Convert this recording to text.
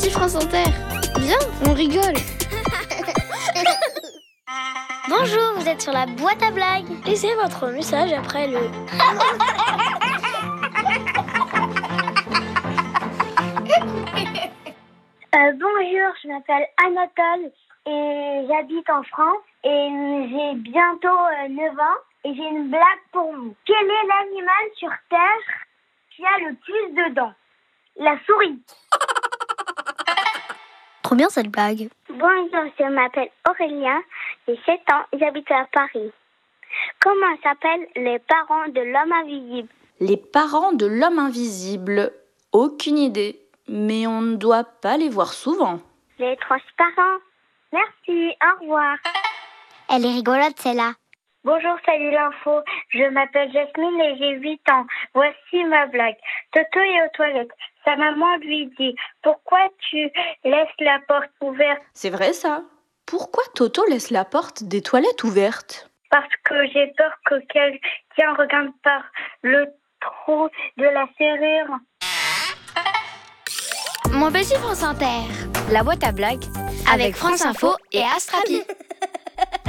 Merci France Inter. Viens, on rigole. Bonjour, vous êtes sur la boîte à blagues. Laissez votre message après le... Bonjour, je m'appelle Anatole et j'habite en France et j'ai bientôt 9 ans et j'ai une blague pour vous. Quel est l'animal sur Terre qui a le plus de dents? La souris. Trop bien cette blague. Bonjour, je m'appelle Aurélien, j'ai 7 ans, j'habite à Paris. Comment s'appellent les parents de l'homme invisible? Les parents de l'homme invisible. Aucune idée. Mais on ne doit pas les voir souvent. Les transparents. Merci, au revoir. Elle est rigolote celle-là. Bonjour, salut l'info. Je m'appelle Jasmine et j'ai 8 ans. Voici ma blague. Toto est aux toilettes. Sa maman lui dit « Pourquoi tu laisses la porte ouverte ?» C'est vrai ça. Pourquoi Toto laisse la porte des toilettes ouverte? Parce que j'ai peur que quelqu'un regarde par le trou de la serrure. Mon petit France Inter. La boîte à blagues Avec France Info et Astrapi.